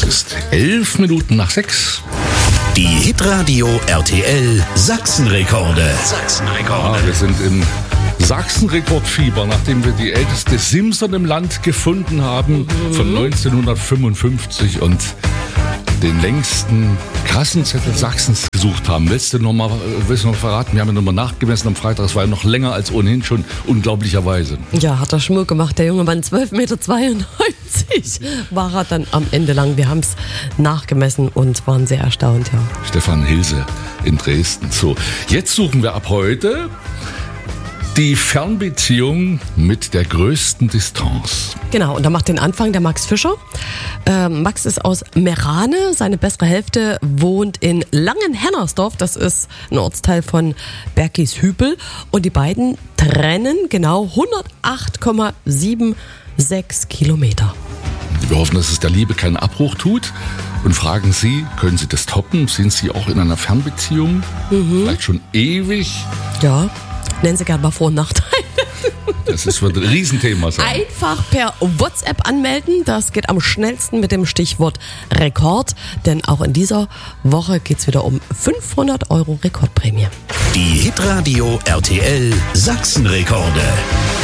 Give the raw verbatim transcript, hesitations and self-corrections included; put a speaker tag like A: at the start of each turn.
A: ist elf Minuten nach sechs.
B: Die Hitradio R T L Sachsenrekorde. Sachsenrekorde.
A: Ja, wir sind im Sachsenrekordfieber, nachdem wir die älteste Simson im Land gefunden haben, mhm. von neunzehnhundertfünfundfünfzig und den längsten Kassenzettel Sachsens gesucht haben. Willst du noch mal, willst du noch verraten? Wir haben ja nochmal nachgemessen am Freitag. Es war ja noch länger als ohnehin schon, unglaublicherweise.
C: Ja, hat er Schmuck gemacht. Der junge Mann, zwölf Komma zweiundneunzig Meter war er dann am Ende lang. Wir haben es nachgemessen und waren sehr erstaunt. Ja.
A: Stefan Hilse in Dresden. So, jetzt suchen wir ab heute die Fernbeziehung mit der größten Distanz.
C: Genau, und da macht den Anfang der Max Fischer. Ähm, Max ist aus Merane, seine bessere Hälfte wohnt in Langenhennersdorf, das ist ein Ortsteil von Bergishüpel. Und die beiden trennen genau hundertacht Komma sechsundsiebzig Kilometer.
A: Wir hoffen, dass es der Liebe keinen Abbruch tut und fragen Sie, können Sie das toppen? Sind Sie auch in einer Fernbeziehung? Mhm. Vielleicht schon ewig?
C: Ja. Nennen Sie gerne mal Vor- und Nachteile.
A: Das ist, wird ein Riesenthema sein.
C: Einfach per WhatsApp anmelden. Das geht am schnellsten mit dem Stichwort Rekord. Denn auch in dieser Woche geht es wieder um fünfhundert Euro Rekordprämie.
B: Die Hitradio R T L Sachsenrekorde.